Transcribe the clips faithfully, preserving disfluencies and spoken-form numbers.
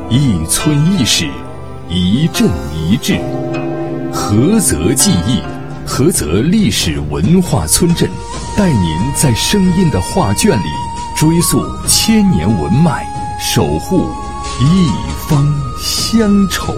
一村一史，一镇一志。菏泽记忆，菏泽历史文化村镇，带您在声音的画卷里追溯千年文脉，守护一方乡愁。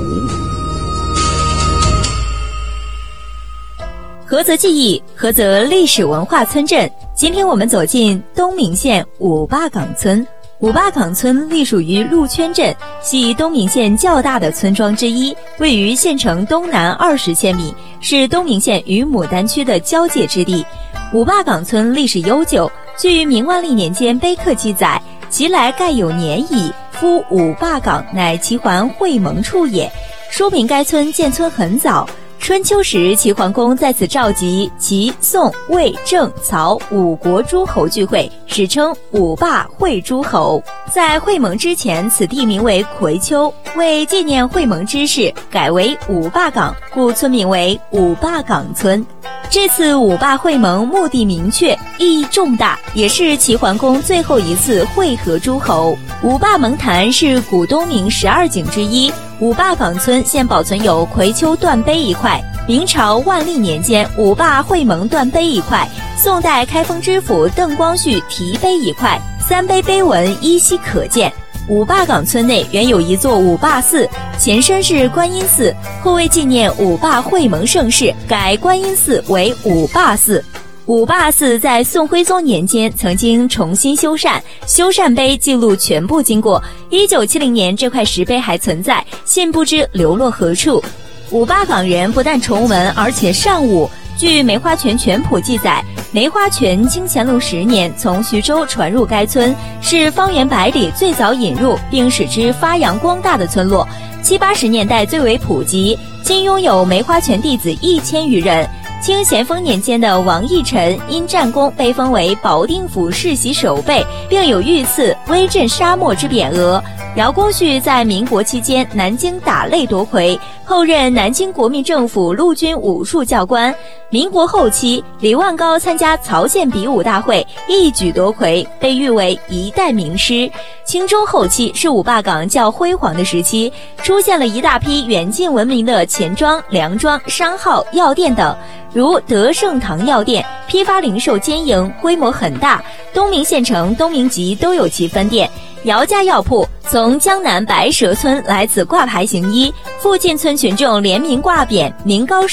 菏泽记忆，菏泽历史文化村镇。今天我们走进东明县五坝岗村。五坝岗村隶属于鹿圈镇，系东明县较大的村庄之一，位于县城东南二十千米，是东明县与牡丹区的交界之地。五坝岗村历史悠久，据明万历年间碑刻记载，其来盖有年矣，夫五坝岗乃齐桓会盟处也，说明该村建村很早。春秋时，齐桓公在此召集齐、宋、魏、郑、曹五国诸侯聚会，史称五坝会诸侯。在会盟之前，此地名为葵丘，为纪念会盟之事，改为五坝岗，故村名为五坝岗村。这次五坝会盟目的明确，意义重大，也是齐桓公最后一次会合诸侯。五坝盟坛是古东明十二景之一，五坝岗村现保存有葵丘断碑一块，明朝万历年间五坝会盟断碑一块，宋代开封知府邓光绪题碑一块，三碑碑文依稀可见。五坝岗村内原有一座五坝寺，前身是观音寺，后为纪念五坝会盟盛事，改观音寺为五坝寺。五坝寺在宋徽宗年间曾经重新修缮，修缮碑记录全部经过。一九七零年，这块石碑还存在，现不知流落何处。五坝岗人不但崇文，而且尚武。据《梅花泉全谱》记载，梅花泉经乾隆十年从徐州传入该村，是方圆百里最早引入并使之发扬光大的村落。七八十年代最为普及，今拥有梅花泉弟子一千余人。清咸丰年间的王义臣因战功被封为保定府世袭守备，并有御赐威震沙漠之匾额。饶光绪在民国期间南京打擂夺魁，后任南京国民政府陆军武术教官。民国后期，李万高参加曹县比武大会，一举夺魁，被誉为一代名师。清中后期是五坝岗较辉煌的时期，出现了一大批远近闻名的钱庄、粮庄、商号、药店等，如德盛堂药店，批发零售兼营，规模很大，东明县城、东明集都有其分店。姚家药铺从江南白蛇村来此挂牌行医，附近村群众联名挂匾，名高